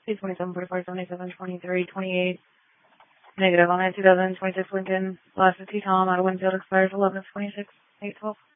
27, 44, 77, 23, 28. Negative on that 2026 Lincoln. Last of T Tom out of Winfield expires 11 of 26, 812.